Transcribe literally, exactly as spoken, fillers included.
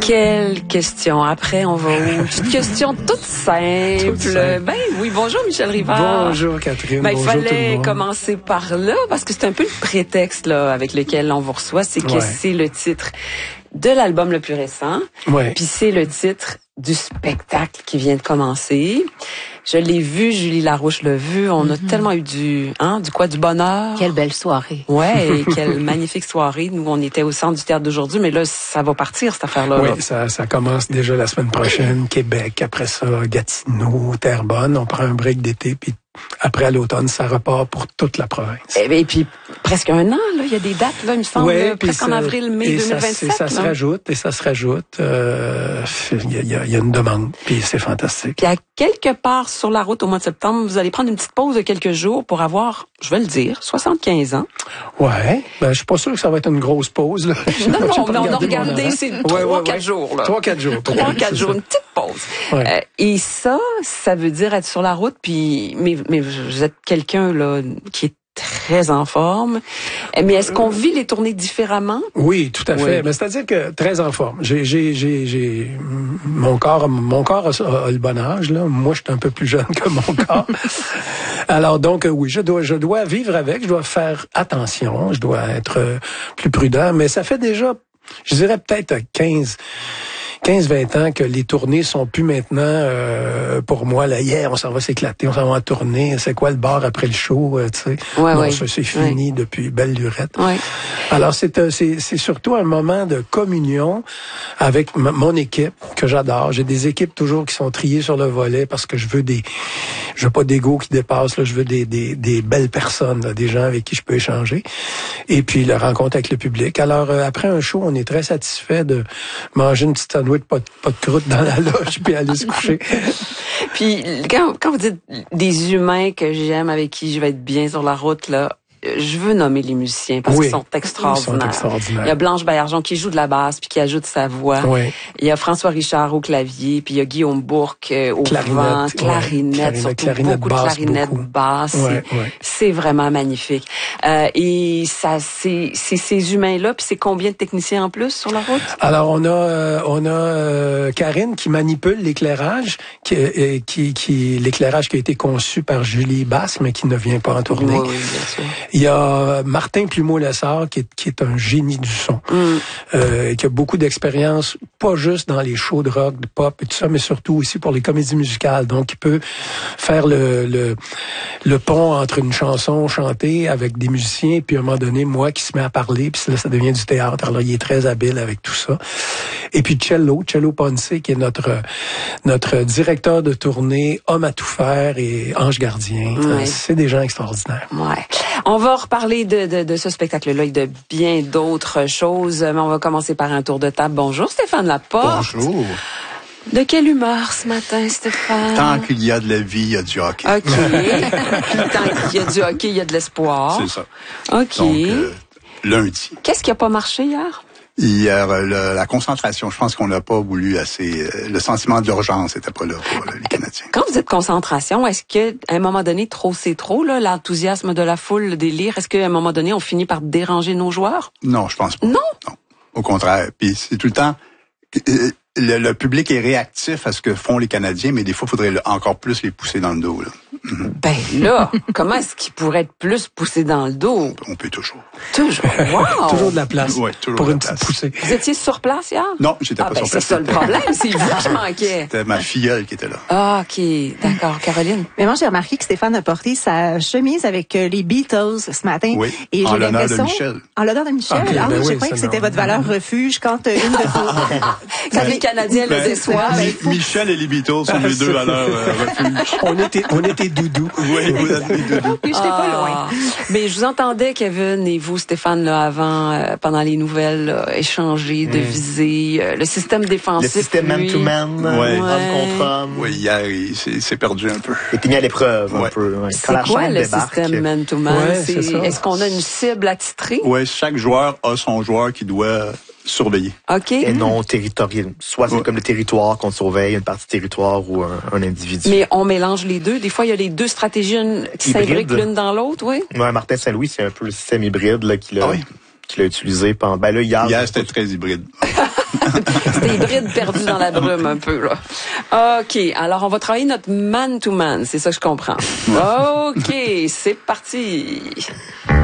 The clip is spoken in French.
Quelle question. Après, on va où? Une question toute simple. Toute simple. Ben oui, bonjour Michel Rivard. Bonjour Catherine, ben, bonjour il fallait tout le monde. commencer par là, parce que c'est un peu le prétexte là avec lequel on vous reçoit, c'est que Ouais. c'est le titre de l'album le plus récent, Ouais. puis c'est le titre du spectacle qui vient de commencer. Je l'ai vu, Julie Larouche l'a vu, on a Mm-hmm. tellement eu du, hein, du quoi, du bonheur. Quelle belle soirée. Ouais, et quelle magnifique soirée. Nous, on était au centre du théâtre d'aujourd'hui, mais là, ça va partir, cette affaire-là. Oui, là. ça, ça commence déjà la semaine prochaine. Québec, après ça, Gatineau, Terrebonne. On prend un break d'été, puis après, à l'automne, ça repart pour toute la province. Et, et puis, presque un an, là, il y a des dates, là, il me semble, Ouais, là, puis presque en ça- avril, mai et deux mille ça, vingt-sept. ça se là. rajoute, et ça se rajoute. Euh, Il y, a, il y a- il y a une demande, puis c'est fantastique. Puis à quelque part sur la route au mois de septembre, vous allez prendre une petite pause de quelques jours pour avoir, je vais le dire, soixante-quinze ans. Ouais, ben je suis pas sûr que ça va être une grosse pause là. Non, non, J'ai pas mais on a regardé mon regardé, horaire. c'est Ouais, trois, ouais, quatre ouais. jours, là. Trois, quatre jours. Trois, Ouais, quatre c'est jours, ça. une petite pause. Ouais. Euh, et ça, ça veut dire être sur la route, puis mais, mais vous êtes quelqu'un là qui est très en forme. Mais est-ce qu'on vit les tournées différemment? Oui, tout à fait. Oui. Mais c'est-à-dire que très en forme. J'ai, j'ai, j'ai, j'ai mon corps, mon corps a, a le bon âge là. Moi, je suis un peu plus jeune que mon corps. Alors donc, euh, oui, je dois, je dois vivre avec. Je dois faire attention. Je dois être euh, plus prudent. Mais ça fait déjà, je dirais peut-être quinze quinze vingt ans que les tournées sont plus maintenant euh, pour moi là hier on s'en va s'éclater, on s'en va en tournée, c'est quoi le bar après le show, euh, tu sais. Ouais, non, ouais. ça c'est fini Ouais. depuis belle lurette. Ouais. Alors c'est euh, c'est c'est surtout un moment de communion avec m- mon équipe que j'adore. J'ai des équipes toujours qui sont triées sur le volet parce que je veux des je veux pas d'ego qui dépasse là, je veux des des des belles personnes, là, des gens avec qui je peux échanger. Et puis la rencontre avec le public. Alors euh, après un show, on est très satisfait de manger une petite sandwich pas de, pas de croûte dans la loge puis aller se coucher. Puis quand, quand vous dites des humains que j'aime, avec qui je vais être bien sur la route, là, je veux nommer les musiciens parce Oui. qu'ils sont extraordinaires. Ils sont extraordinaires. Il y a Blanche Baillargeon qui joue de la basse puis qui ajoute sa voix. Oui. Il y a François Richard au clavier, puis il y a Guillaume Bourque euh, au Clarinette, vent, ouais. clarinette, Clarinette, surtout clarinette beaucoup de basse, clarinette beaucoup. basse. Ouais, C'est- ouais. C'est vraiment magnifique. Euh, et ça, c'est c'est ces humains-là, puis c'est combien de techniciens en plus sur la route? Alors on a euh, on a euh, Karine qui manipule l'éclairage, qui, euh, qui qui l'éclairage qui a été conçu par Julie Basse mais qui ne vient pas en tournée. Oui, oui, bien sûr. Il y a Martin Plumeau-Lessard qui est, qui est un génie du son, Mm. euh, qui a beaucoup d'expérience, pas juste dans les shows de rock, de pop et tout ça, mais surtout aussi pour les comédies musicales. Donc, il peut faire le, le, le pont entre une chanson chantée avec des musiciens, puis à un moment donné, moi qui se met à parler, puis là, ça devient du théâtre. Alors, il est très habile avec tout ça. Et puis Cello, Cello Ponce, qui est notre notre directeur de tournée, homme à tout faire et ange gardien. Ouais. C'est des gens extraordinaires. Ouais. On va reparler de, de, de ce spectacle-là et de bien d'autres choses, mais on va commencer par un tour de table. Bonjour Stéphane Laporte. Bonjour. De quelle humeur ce matin, Stéphane? Tant qu'il y a de la vie, il y a du hockey. OK. Tant qu'il y a du hockey, il y a de l'espoir. C'est ça. OK. Donc, euh, lundi. Qu'est-ce qui a pas marché hier? Hier, euh, le- la concentration, je pense qu'on n'a pas voulu assez... euh, le sentiment d'urgence n'était pas là pour euh, les Canadiens. Quand vous dites concentration, est-ce que à un moment donné, trop c'est trop, là, l'enthousiasme de la foule, le délire, est-ce qu'à un moment donné, on finit par déranger nos joueurs? Non, je pense pas. Non? Non. Au contraire. Puis c'est tout le temps... euh, Le, le public est réactif à ce que font les Canadiens, mais des fois, il faudrait le- encore plus les pousser dans le dos. Là. Ben là, comment est-ce qu'il pourrait être plus poussé dans le dos? On peut toujours. Toujours. Wow! Toujours de la place Ouais, toujours pour de la une petite place. poussée. Vous étiez sur place hier? Non, j'étais Ah, pas ben sur c'est place. ça le C'était- problème, c'est vous que je manquais. C'était ma filleule qui était là. Ah, OK. D'accord. Caroline? Mais moi, j'ai remarqué que Stéphane a porté sa chemise avec euh, les Beatles ce matin. Oui, Et en j'ai l'honneur de l'impression- Michel. En l'honneur de Michel. Ok, ah, ben oui, oui, je croyais c'est que c'était normal. votre valeur refuge quand euh, une de vos... Quand les Canadiens le Ben, déçoivent. Mi- Michel et les Beatles sont les deux à leur euh, refuge. On était, on était doudou. Oui, vous êtes les deux. Puis j'étais pas loin. Ah. Mais je vous entendais, Kevin, et vous, Stéphane, là, avant, euh, pendant les nouvelles, là, échanger, deviser, euh, le système défensif. Le système lui. man-to-man, Ouais. homme contre homme, Oui, hier, il s'est s'est perdu un peu. est mis à l'épreuve un Ouais. peu. Ouais. C'est Quand la quoi chaîne le débarque, système man-to-man? Ouais, C'est- c'est ça. Est-ce qu'on a une cible attitrée? Oui, chaque joueur a son joueur qui doit surveiller. OK. et non territorial. Soit c'est Ouais. comme le territoire qu'on surveille, une partie territoire ou un, un individu. Mais on mélange les deux. Des fois, il y a les deux stratégies une- qui Hybride. s'imbriquent l'une dans l'autre, oui? Ouais, Martin Saint-Louis, c'est un peu le système hybride là, qu'il a, Ah oui. qu'il a utilisé pendant... Ben là, hier... Hier, c'était très hybride. C'était hybride perdu dans la brume un peu, là. OK. Alors, on va travailler notre man-to-man. C'est ça que je comprends. OK. C'est parti.